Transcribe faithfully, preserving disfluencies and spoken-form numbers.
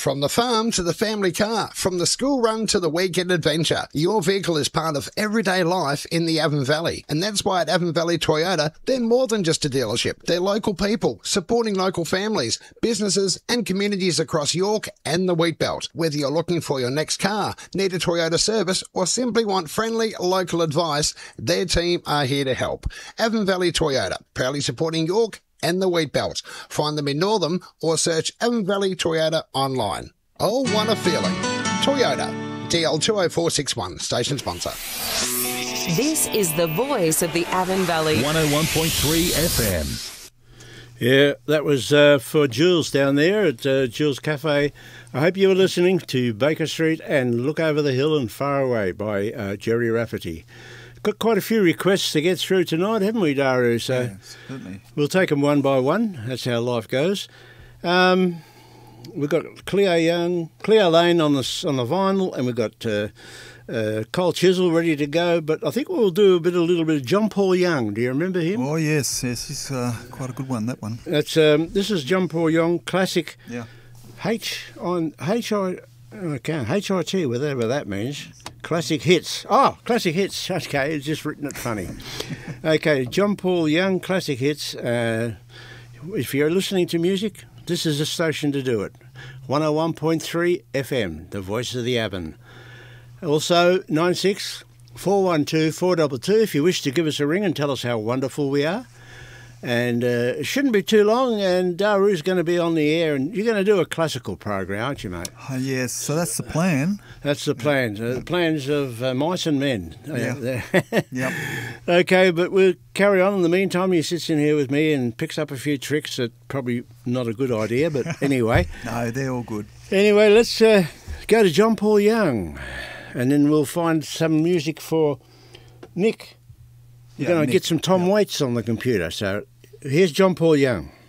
From the farm to the family car, from the school run to the weekend adventure, your vehicle is part of everyday life in the Avon Valley. And that's why at Avon Valley Toyota, they're more than just a dealership. They're local people, supporting local families, businesses and communities across York and the Wheatbelt. Whether you're looking for your next car, need a Toyota service, or simply want friendly local advice, their team are here to help. Avon Valley Toyota, proudly supporting York and the Wheatbelt. Find them in Northam or search Avon Valley Toyota online. Oh, what a feeling. Toyota, D L two oh four six one, station sponsor. This is the voice of the Avon Valley. one oh one point three F M. Yeah, that was uh, for Jules down there at uh, Jules Cafe. I hope you were listening to Baker Street and Look Over the Hill and Far Away by uh, Jerry Rafferty. Got quite a few requests to get through tonight, haven't we, Daru? So yeah, certainly. We'll take them one by one. That's how life goes. Um, we've got Cleo Young, Cleo Lane on the on the vinyl, and we've got uh, uh, Cole Chisel ready to go. But I think we'll do a bit, a little bit of John Paul Young. Do you remember him? Oh yes, yes, he's uh, quite a good one. That one. That's um, this is John Paul Young, classic. Yeah. H on H I. Okay, H I T, whatever that means. Classic hits. Oh, classic hits. Okay, it's just written it funny. Okay, John Paul Young, classic hits. Uh, if you're listening to music, this is the station to do it. one oh one point three F M, the voice of the Avon. Also, nine six four one two four two two if you wish to give us a ring and tell us how wonderful we are. And uh, it shouldn't be too long, and Daru's going to be on the air, and you're going to do a classical program, aren't you, mate? Uh, yes, so that's the plan. That's the plans, uh, the plans of uh, mice and men. Yeah. Yep. Okay, but we'll carry on. In the meantime, he sits in here with me and picks up a few tricks that probably not a good idea, but anyway. No, they're all good. Anyway, let's uh, go to John Paul Young, and then we'll find some music for Nick. We're Yeah, going to Nick. get some Tom Yep. Waits on the computer, so here's John Paul Young.